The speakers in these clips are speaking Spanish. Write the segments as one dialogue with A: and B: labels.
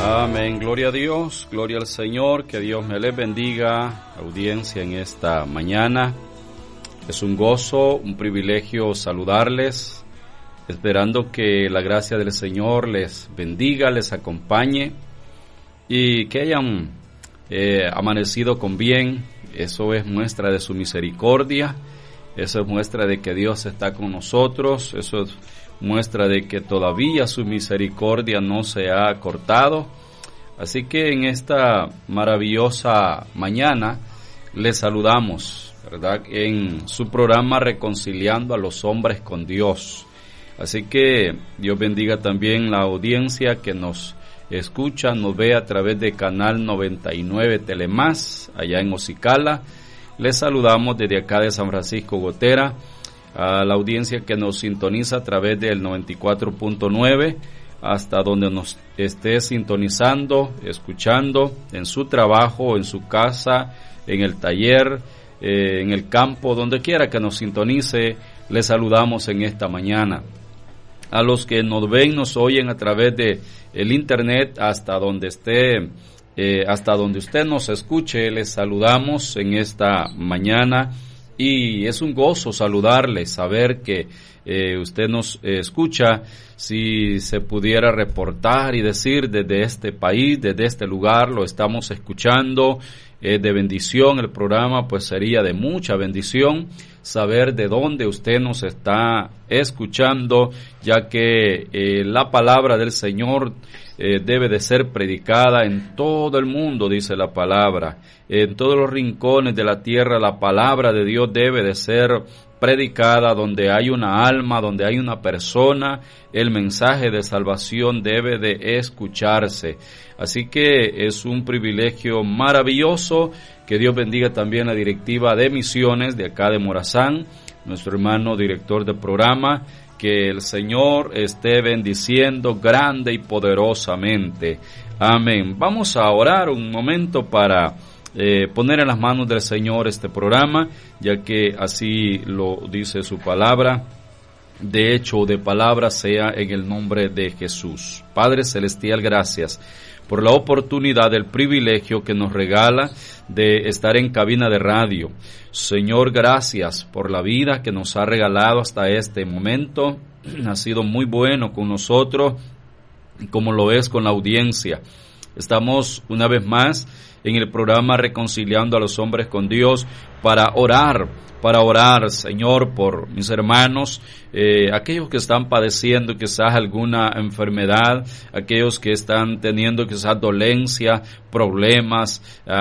A: Amén, gloria a Dios, gloria al Señor, que Dios me les bendiga, audiencia en esta mañana. Es un gozo, un privilegio saludarles, esperando que la gracia del Señor les bendiga, les acompañe y que hayan amanecido con bien. Eso es muestra de su misericordia, eso es muestra de que Dios está con nosotros, eso es muestra de que todavía su misericordia no se ha cortado. Así que en esta maravillosa mañana les saludamos, ¿verdad?, en su programa Reconciliando a los Hombres con Dios. Así que Dios bendiga también la audiencia que nos escucha, nos ve a través de Canal 99 Telemás, allá en Ocicala. Les saludamos desde acá de San Francisco Gotera, a la audiencia que nos sintoniza a través del 94.9, hasta donde nos esté sintonizando, escuchando, en su trabajo, en su casa, en el taller, en el campo, donde quiera que nos sintonice, les saludamos en esta mañana. A los que nos ven, nos oyen a través de el internet, hasta donde esté, hasta donde usted nos escuche, les saludamos en esta mañana. Y es un gozo saludarle, saber que usted nos escucha. Si se pudiera reportar y decir desde este país, desde este lugar, lo estamos escuchando, de bendición el programa, pues sería de mucha bendición saber de dónde usted nos está escuchando, ya que la palabra del Señor debe de ser predicada en todo el mundo, dice la palabra. En todos los rincones de la tierra la palabra de Dios debe de ser predicada. Donde hay una alma, donde hay una persona, el mensaje de salvación debe de escucharse. Así que es un privilegio maravilloso. Que Dios bendiga también la directiva de misiones de acá de Morazán, nuestro hermano director de programa. Que el Señor esté bendiciendo grande y poderosamente. Amén. Vamos a orar un momento para poner en las manos del Señor este programa, ya que así lo dice su palabra. De hecho, de palabra sea en el nombre de Jesús. Padre Celestial, gracias por la oportunidad, el privilegio que nos regala de estar en cabina de radio. Señor, gracias por la vida que nos ha regalado hasta este momento. Ha sido muy bueno con nosotros, como lo es con la audiencia. Estamos una vez más en el programa Reconciliando a los Hombres con Dios para orar, Señor, por mis hermanos, aquellos que están padeciendo quizás alguna enfermedad, aquellos que están teniendo quizás dolencia, problemas,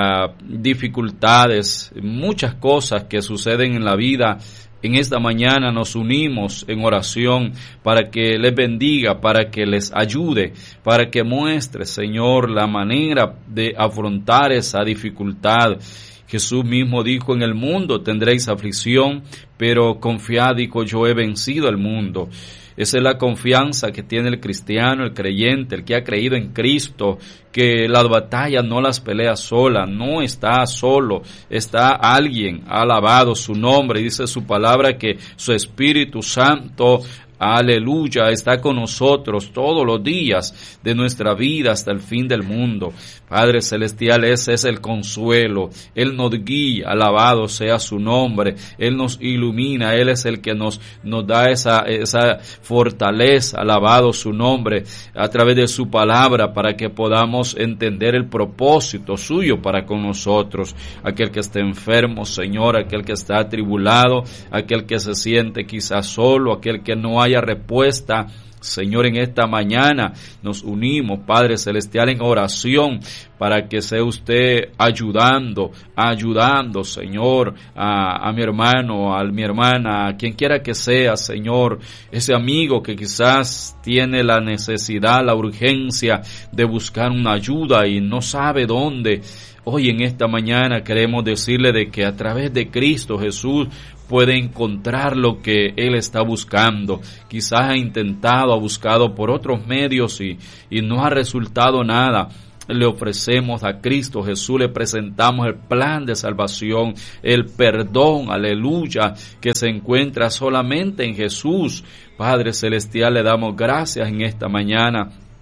A: dificultades, muchas cosas que suceden en la vida. En esta mañana nos unimos en oración para que les bendiga, para que les ayude, para que muestre, Señor, la manera de afrontar esa dificultad. Jesús mismo dijo: en el mundo tendréis aflicción, pero confiad, dijo, yo he vencido al mundo. Esa es la confianza que tiene el cristiano, el creyente, el que ha creído en Cristo, que las batallas no las pelea sola, no está solo, está alguien, ha alabado su nombre, dice su palabra que su Espíritu Santo, aleluya, está con nosotros todos los días de nuestra vida hasta el fin del mundo. Padre Celestial, ese es el consuelo. Él nos guía, alabado sea su nombre. Él nos ilumina, Él es el que nos da esa fortaleza, alabado su nombre, a través de su palabra, para que podamos entender el propósito suyo para con nosotros. Aquel que esté enfermo, Señor, aquel que está atribulado, aquel que se siente quizás solo, aquel que no haya respuesta, Señor, en esta mañana nos unimos, Padre Celestial, en oración para que sea usted ayudando, Señor, a mi hermano, a mi hermana, a quien quiera que sea, Señor, ese amigo que quizás tiene la necesidad, la urgencia de buscar una ayuda y no sabe dónde. Hoy en esta mañana queremos decirle de que a través de Cristo Jesús puede encontrar lo que él está buscando. Quizás ha intentado, ha buscado por otros medios y no ha resultado nada. Le ofrecemos a Cristo Jesús, le presentamos el plan de salvación, el perdón, aleluya, que se encuentra solamente en Jesús. Padre Celestial, le damos gracias en esta mañana.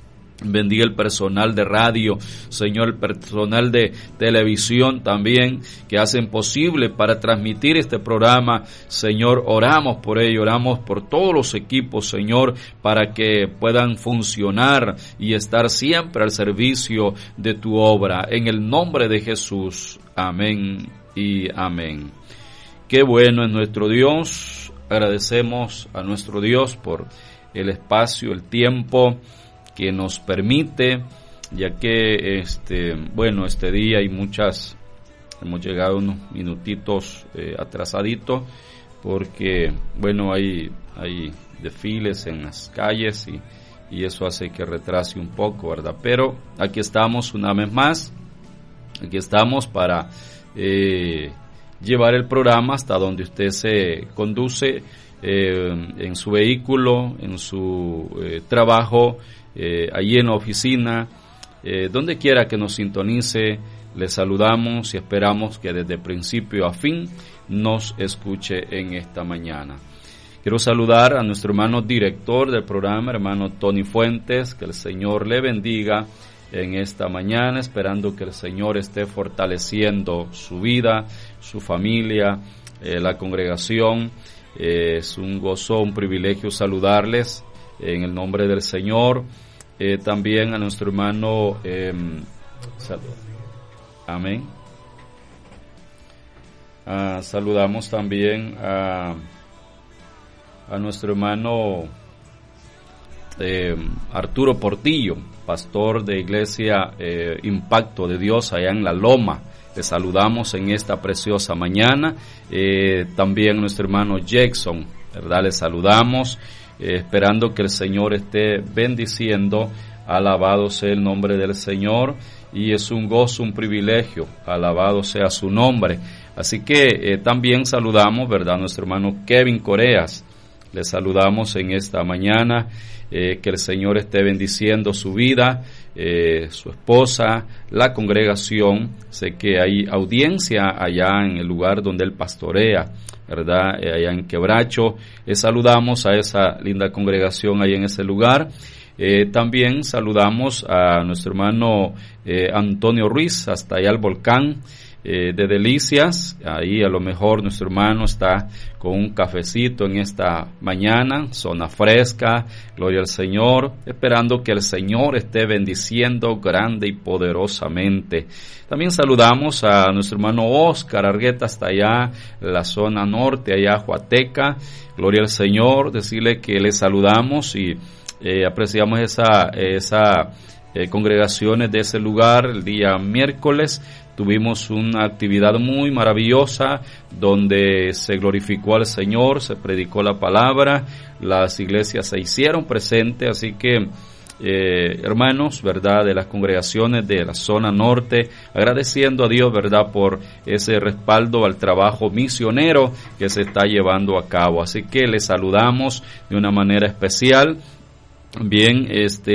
A: Bendiga el personal de radio, Señor, el personal de televisión también, que hacen posible para transmitir este programa. Señor, oramos por ello, oramos por todos los equipos, Señor, para que puedan funcionar y estar siempre al servicio de tu obra. En el nombre de Jesús, amén y amén. Qué bueno es nuestro Dios. Agradecemos a nuestro Dios por el espacio, el tiempo que nos permite, ya que este día hay hemos llegado unos minutitos atrasaditos, porque hay desfiles en las calles y eso hace que retrase un poco, ¿verdad? Pero aquí estamos una vez más, aquí estamos para llevar el programa hasta donde usted se conduce en su vehículo, en su trabajo, allí en la oficina, donde quiera que nos sintonice. Les saludamos y esperamos que desde principio a fin nos escuche en esta mañana. Quiero saludar a nuestro hermano director del programa, hermano Tony Fuentes, que el Señor le bendiga en esta mañana, esperando que el Señor esté fortaleciendo su vida, su familia, la congregación. Es un gozo, un privilegio saludarles en el nombre del Señor. También a nuestro hermano, amén. Saludamos también a nuestro hermano Arturo Portillo, pastor de Iglesia Impacto de Dios allá en La Loma. Le saludamos en esta preciosa mañana. También nuestro hermano Jackson, ¿verdad? Le saludamos, esperando que el Señor esté bendiciendo. Alabado sea el nombre del Señor, y es un gozo, un privilegio. Alabado sea su nombre. Así que también saludamos, ¿verdad?, a nuestro hermano Kevin Coreas. Le saludamos en esta mañana, que el Señor esté bendiciendo su vida, su esposa, la congregación. Sé que hay audiencia allá en el lugar donde él pastorea, ¿verdad?, allá en Quebracho. Saludamos a esa linda congregación ahí en ese lugar. También saludamos a nuestro hermano Antonio Ruiz, hasta allá al volcán de Delicias. Ahí a lo mejor nuestro hermano está con un cafecito en esta mañana, zona fresca, gloria al Señor, esperando que el Señor esté bendiciendo grande y poderosamente. También saludamos a nuestro hermano Oscar Argueta, hasta allá la zona norte, allá Huateca, gloria al Señor, decirle que le saludamos y apreciamos esa congregaciones de ese lugar. El día miércoles tuvimos una actividad muy maravillosa donde se glorificó al Señor, se predicó la palabra, las iglesias se hicieron presentes, así que hermanos, ¿verdad?, de las congregaciones de la zona norte, agradeciendo a Dios, ¿verdad?, por ese respaldo al trabajo misionero que se está llevando a cabo. Así que les saludamos de una manera especial. Bien,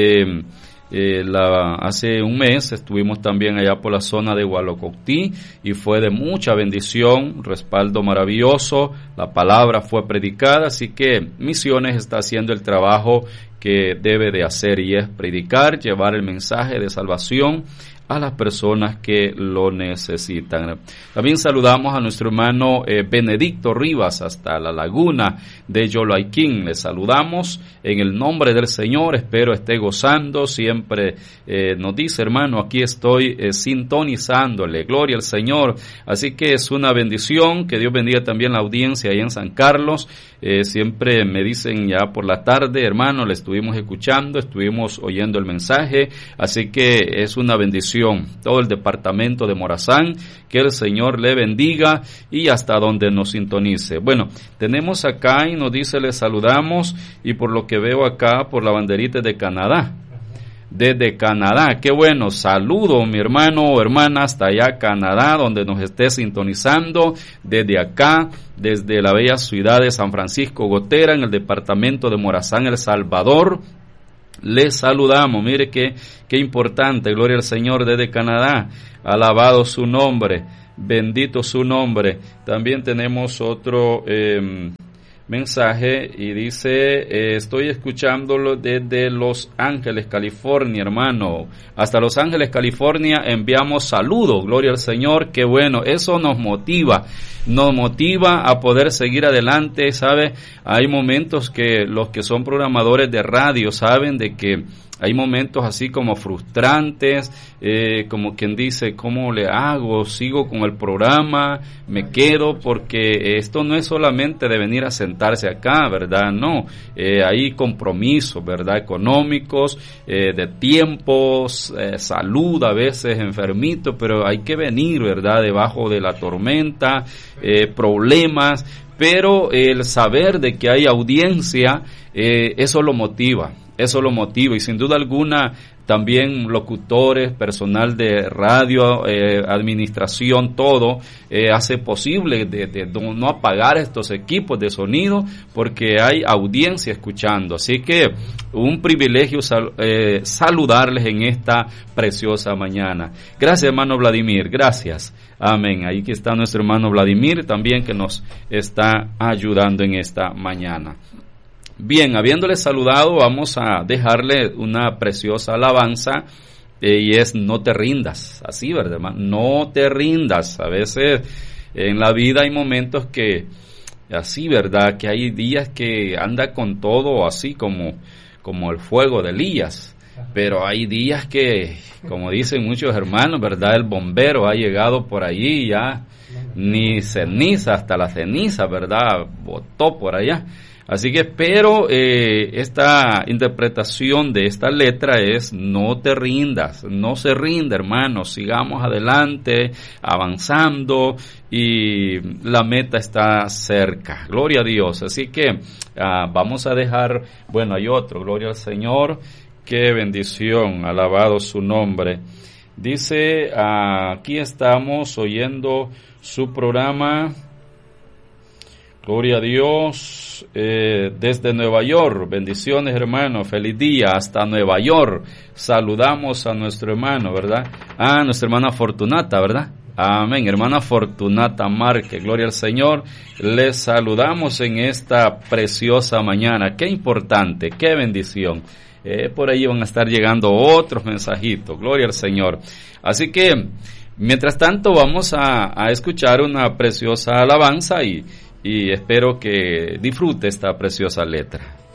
A: hace un mes estuvimos también allá por la zona de Hualococtí y fue de mucha bendición, respaldo maravilloso, la palabra fue predicada, así que Misiones está haciendo el trabajo que debe de hacer, y es predicar, llevar el mensaje de salvación a las personas que lo necesitan. También saludamos a nuestro hermano Benedicto Rivas, hasta la laguna de Yolayquín. Le saludamos en el nombre del Señor, espero esté gozando. Siempre nos dice, hermano, aquí estoy sintonizándole, gloria al Señor. Así que es una bendición, que Dios bendiga también la audiencia ahí en San Carlos. Siempre me dicen ya por la tarde, hermano, le estuvimos escuchando, estuvimos oyendo el mensaje, así que es una bendición. Todo el departamento de Morazán, que el Señor le bendiga y hasta donde nos sintonice. Bueno, tenemos acá y nos dice, le saludamos, y por lo que veo acá, por la banderita de Canadá. Desde Canadá, qué bueno, saludo mi hermano o hermana hasta allá Canadá, donde nos esté sintonizando, desde acá, desde la bella ciudad de San Francisco Gotera, en el departamento de Morazán, El Salvador. Les saludamos, mire qué importante, gloria al Señor, desde Canadá, alabado su nombre, bendito su nombre. También tenemos otro mensaje y dice, estoy escuchándolo desde Los Ángeles, California, hermano. Hasta Los Ángeles, California enviamos saludos, gloria al Señor, qué bueno, eso nos motiva a poder seguir adelante, ¿sabe? Hay momentos que los que son programadores de radio saben de que hay momentos así como frustrantes, como quien dice, ¿cómo le hago? ¿Sigo con el programa? ¿Me quedo? Porque esto no es solamente de venir a sentarse acá, ¿verdad? No, hay compromisos, ¿verdad? Económicos, de tiempos, salud, a veces enfermito, pero hay que venir, ¿verdad? Debajo de la tormenta, problemas, pero el saber de que hay audiencia, eso lo motiva y sin duda alguna también locutores, personal de radio, administración, todo hace posible de no apagar estos equipos de sonido porque hay audiencia escuchando. Así que un privilegio saludarles en esta preciosa mañana. Gracias, hermano Vladimir, gracias. Amén. Ahí que está nuestro hermano Vladimir también que nos está ayudando en esta mañana. Bien, habiéndole saludado, vamos a dejarle una preciosa alabanza y es no te rindas, así, ¿verdad, hermano? No te rindas. A veces en la vida hay momentos que, así, ¿verdad? Que hay días que anda con todo así como el fuego de Elías, pero hay días que, como dicen muchos hermanos, ¿verdad? El bombero ha llegado por allí ya, ni ceniza, hasta la ceniza, ¿verdad? Botó por allá. Así que espero esta interpretación de esta letra es no te rindas, no se rinda, hermanos, sigamos adelante, avanzando y la meta está cerca, gloria a Dios. Así que vamos a dejar, bueno, hay otro, gloria al Señor, qué bendición, alabado su nombre. Dice, aquí estamos oyendo su programa, gloria a Dios, desde Nueva York. Bendiciones, hermano, feliz día hasta Nueva York. Saludamos a nuestro hermano, ¿verdad? Nuestra hermana Fortunata, ¿verdad? Amén, hermana Fortunata Márquez, gloria al Señor. Les saludamos en esta preciosa mañana. Qué importante, qué bendición. Por ahí van a estar llegando otros mensajitos, gloria al Señor. Así que, mientras tanto, vamos a escuchar una preciosa alabanza y espero que disfrute esta preciosa letra.